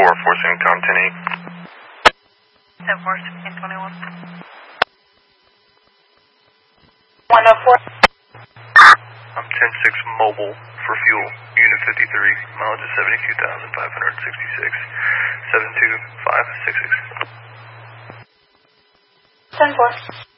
forcing Tom 10-8. 10-4, 1621. 104. I'm 10-6 mobile for fuel, unit 53, mileage is 72,566, 72566. 10-4.